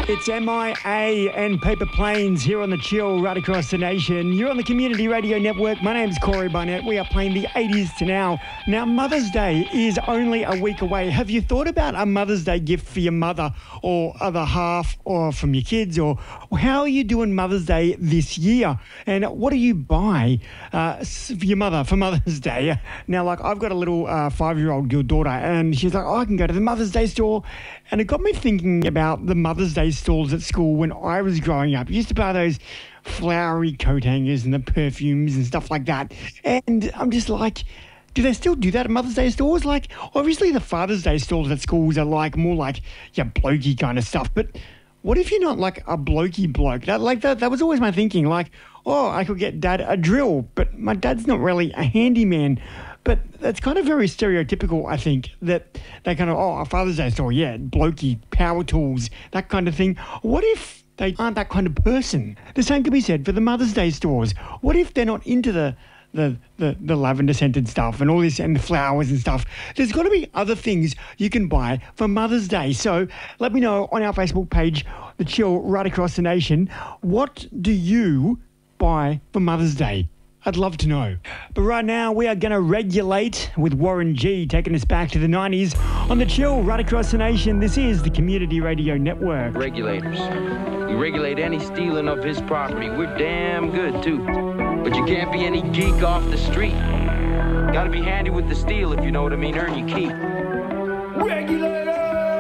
It's MIA and Paper Planes here on the Chill right across the nation. You're on the Community Radio Network. My name's Corey Barnett. We are playing the 80s to now. Now, Mother's Day is only a week away. Have you thought about a Mother's Day gift for your mother or other half or from your kids? Or how are you doing Mother's Day this year? And what do you buy for your mother for Mother's Day? Now, like, I've got a little 5-year-old daughter, and she's like, oh, I can go to the Mother's Day store. And it got me thinking about the Mother's Day stalls at school when I was growing up. I used to buy those flowery coat hangers and the perfumes and stuff like that. And I'm just like, do they still do that at Mother's Day stores? Like, obviously the Father's Day stores at schools are like more like blokey kind of stuff. But what if you're not like a blokey bloke? That was always my thinking. Like, oh, I could get Dad a drill, but my dad's not really a handyman. But that's kind of very stereotypical, I think, that they kind of, a Father's Day store, yeah, blokey, power tools, that kind of thing. What if they aren't that kind of person? The same could be said for the Mother's Day stores. What if they're not into the lavender scented stuff and all this and the flowers and stuff? There's got to be other things you can buy for Mother's Day. So let me know on our Facebook page, The Chill right across the nation, what do you buy for Mother's Day? I'd love to know. But right now, we are going to regulate with Warren G, taking us back to the 90s on the Chill right across the nation. This is the Community Radio Network. Regulators. We regulate any stealing of his property. We're damn good, too. But you can't be any geek off the street. Gotta be handy with the steal, if you know what I mean. Earn your keep. Regulate!